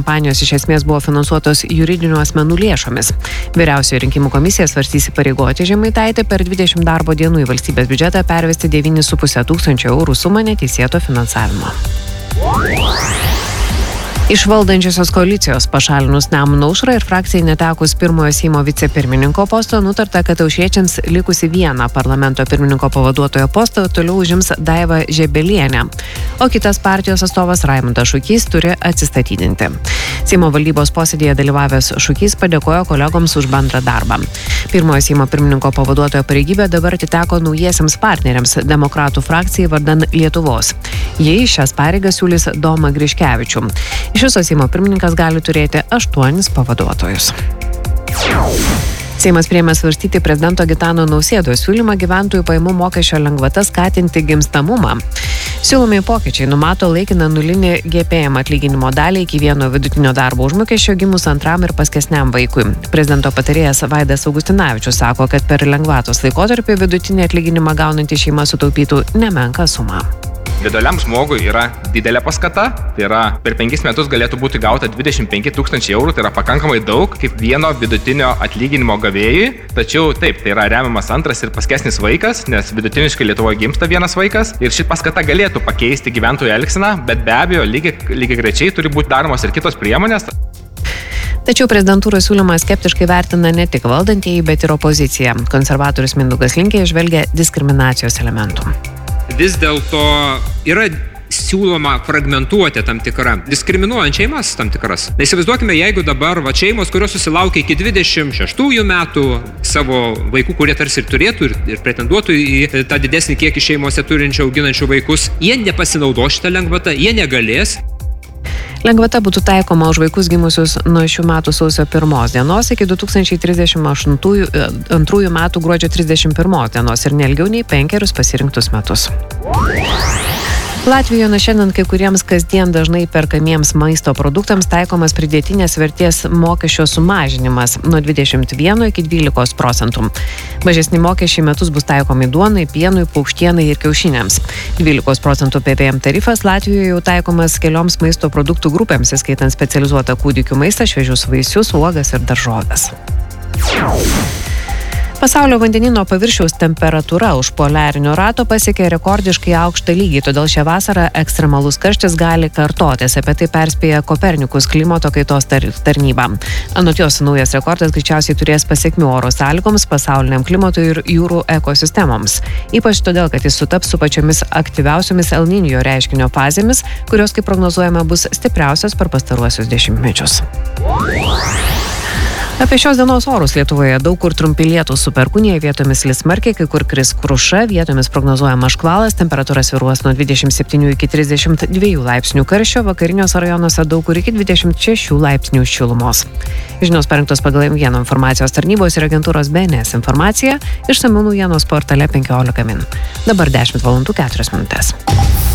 kampanijos iš esmės buvo finansuotos juridinių asmenų lėšomis. Vyriausioji rinkimų komisija svarstys įpareigoti Žemaitaitį per 20 darbo dienų į valstybės biudžetą pervesti 9,5 tūkstančio eurų sumą neteisėto finansavimo. Iš valdančiosios koalicijos pašalinus Nemuno aušrą ir frakcijai netekus pirmojo Seimo vicepirmininko posto nutarta, kad Aušriečiams likusi vieną parlamento pirmininko pavaduotojo postą toliau užims Daiva Žebelienė, o kitas partijos atstovas Raimundas Šukys turi atsistatydinti. Seimo valdybos posėdėje dalyvavęs Šukys padėkojo kolegoms už bendrą darbą. Pirmojo Seimo pirmininko pavaduotojo pareigybė dabar atiteko naujiesiams partneriams Demokratų frakcijai vardan Lietuvos. Jie šias pareigas siūlys Domą Griškevičių. Iš viso Seimo pirmininkas gali turėti 8 pavaduotojus. Seimas priėmė svarstyti prezidento Gitano Nausėdos siūlymą gyventojų pajamų mokesčio lengvata skatinti gimstamumą. Siūlomi pokyčiai numato laikiną nulinį GPM atlyginimo dalį iki vieno vidutinio darbo užmokesčio gimus antram ir paskesniam vaikui. Prezidento patarėjas Vaidas Augustinavičius sako, kad per lengvatos laikotarpį vidutinį atlyginimą gaunanti šeima sutaupytų nemenką sumą. Vidaliam žmogui yra didelė paskata, tai yra per 5 metus galėtų būti gauta 25 000 eurų, tai yra pakankamai daug kaip vieno vidutinio atlyginimo gavėjui, tačiau taip, tai yra remiamas antras ir paskesnis vaikas, nes vidutiniškai Lietuvoje gimsta vienas vaikas ir ši paskata galėtų pakeisti gyventojų elgseną, bet be abejo lygiai grečiai turi būti daromos ir kitos priemonės. Tačiau prezidentūros siūlymą skeptiškai vertina ne tik valdantieji, bet ir opozicija. Konservatorius Mindaugas Linkė įžvelgia diskriminacijos elementų. Vis dėlto yra siūloma fragmentuoti tam tikrą, diskriminuojant šeimas tam tikras. Įsivaizduokime, jeigu dabar šeimos, kurios susilaukia iki 26 metų savo vaikų, kurie tarsi ir turėtų ir pretenduotų į tą didesnį kiekį šeimose turinčių auginančių vaikus, jie nepasinaudos šitą lengvatą, jie negalės. Lengvata būtų taikoma už vaikus gimusius nuo šių metų sausio 1 dienos iki 2032 metų gruodžio 31 dienos ir neilgiau nei 5 pasirinktus metus. Latvijoje nuo šiandien kai kuriems kasdien dažnai perkamiems maisto produktams taikomas pridėtinės vertės mokesčio sumažinimas nuo 21 iki 12%. Mažesni mokesčiai metus bus taikomi duonai, pienui, paukštienai ir kiaušiniams. 12% PVM tarifas Latvijoje jau taikomas kelioms maisto produktų grupėms, įskaitant specializuotą kūdikių maistą, šviežius vaisius, uogas ir daržoves. Pasaulio vandenyno paviršiaus temperatūra už poliarinio rato pasiekė rekordiškai aukštą lygį, todėl šią vasarą ekstremalus karštis gali kartotis. Apie tai perspėja Kopernikus klimato kaitos tarnyba. Anot jos, naujas rekordas greičiausiai turės pasekmių oro sąlygoms, pasauliniam klimatui ir jūrų ekosistemoms. Ypač todėl, kad jis sutaps su pačiomis aktyviausiomis El Niño reiškinio fazėmis, kurios, kaip prognozuojama, bus stipriausios per pastaruosius dešimtmečius. Apie šios dienos orus Lietuvoje daug kur trumpi lietūs su perkūnija, vietomis lis smarkiai, kai kur kris kruša, vietomis prognozuojama škvalas, temperatūra svyruos nuo 27 iki 32 laipsnių karščio, vakariniuose rajonuose daug kur iki 26 laipsnių šilumos. Žinios parengtos pagal M1 informacijos tarnybos ir agentūros BNS informacija, išsamių naujienos portale 15 min. Dabar 10:04.